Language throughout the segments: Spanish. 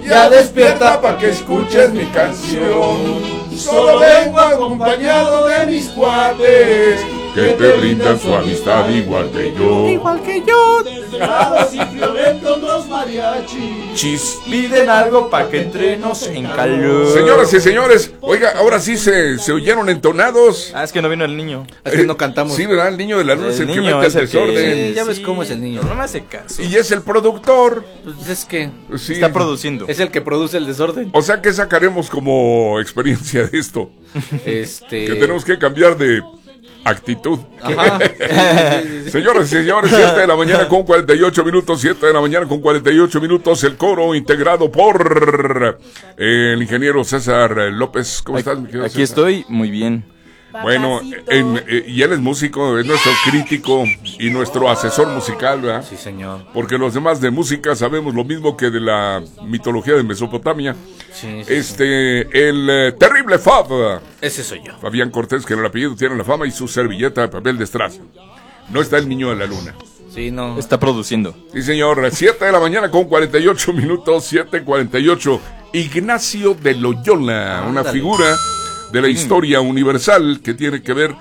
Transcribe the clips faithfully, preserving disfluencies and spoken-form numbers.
Ya despierta pa' que escuches mi canción. Solo vengo acompañado de mis cuates, que te brindan su amistad igual que yo. Igual que yo. Desvelados y violentos los mariachis. Chis, piden algo pa' que entremos en calor. Señoras y señores, oiga, ahora sí se, se oyeron entonados. Ah, es que no vino el niño. Es que no cantamos. Sí, ¿verdad? El niño de la luna El es el que niño mete es el el que- desorden. Sí, ya ves Sí, cómo es el niño. No me hace caso. Y es el productor. Pues es que Sí. Está produciendo. es el que produce el desorden. O sea, ¿qué sacaremos como experiencia de esto? Este. Que tenemos que cambiar de actitud. Ajá. Señoras y señores, siete de la mañana con cuarenta y ocho minutos, siete de la mañana con cuarenta y ocho minutos, el coro integrado por eh, el ingeniero César López. ¿Cómo estás, mi querido Aquí César? estoy muy bien. Bueno, en, eh, y él es músico, es nuestro crítico y nuestro asesor musical, ¿verdad? Sí, señor. Porque los demás de música sabemos lo mismo que de la mitología de Mesopotamia. Sí, sí, Este, el eh, terrible Fab, ese soy yo. Fabián Cortés, que en el apellido tiene la fama y su servilleta de papel de strass. No está el niño de la luna. Sí, no. Está produciendo. Sí, señor, siete de la mañana con cuarenta y ocho minutos, siete cuarenta y ocho. Ignacio de Loyola, una Ándale. figura de la historia universal que tiene que ver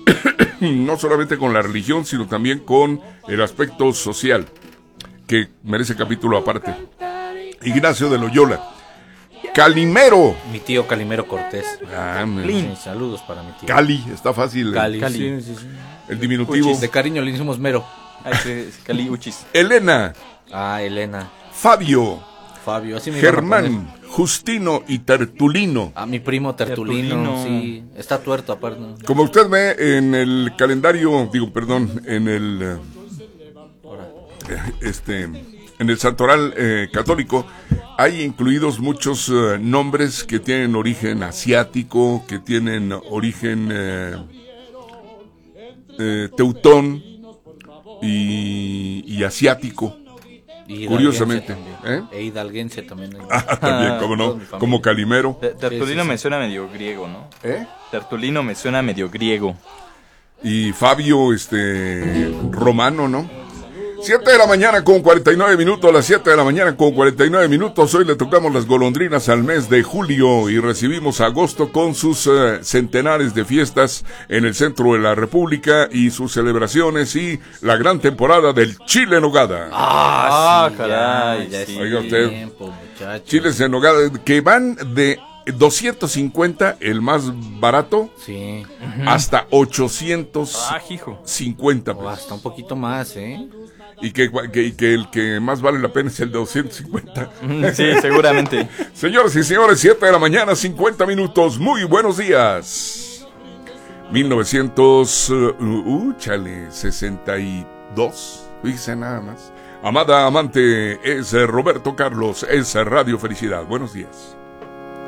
no solamente con la religión, sino también con el aspecto social, que merece capítulo aparte. Ignacio de Loyola. Calimero. Mi tío Calimero Cortés. Ah, me- Sí, saludos para mi tío. Cali, está fácil. Cali. Cali. Sí, sí, sí. El diminutivo. Uchis, de cariño le hicimos mero. Ah, ese es Cali Uchis. Elena, Ah, Elena. Fabio, Fabio. Así me iban a poner. Germán, Justino y Tertulino. A mi primo Tertulino. Tertulino. Sí. Está tuerto aparte. Como usted ve en el calendario, digo, perdón, en el eh, Ahora. este en el santoral eh, católico hay incluidos muchos eh, nombres que tienen origen asiático, que tienen origen eh, eh, teutón y, y asiático. Y Curiosamente, hidalguense también. ¿eh? E hidalguense también. Ah, también, como toda no, mi familia. como Calimero. Te- Tertulino Sí, sí, me sí. suena medio griego, ¿no? ¿Eh? Tertulino me suena medio griego. Y Fabio, este, romano, ¿no? siete de la mañana con cuarenta y nueve minutos, a las siete de la mañana con cuarenta y nueve minutos. Hoy le tocamos las golondrinas al mes de julio y recibimos agosto con sus eh, centenares de fiestas en el centro de la República y sus celebraciones y la gran temporada del chile en nogada. Ah, sí, caray, Ya, ya sí. es Oiga usted. tiempo, muchacho. Chiles en nogada que van de doscientos cincuenta, el más barato, Sí. hasta ochocientos Ah, hijo. cincuenta O pesos. hasta un poquito más, ¿eh? Y que, que, y que el que más vale la pena es el de doscientos cincuenta. Sí, seguramente. Señoras y señores, siete de la mañana, cincuenta minutos. Muy buenos días. mil novecientos, uh, uh, chale, sesenta y dos. Fíjese nada más. Amada amante, es eh, Roberto Carlos, es Radio Felicidad. Buenos días.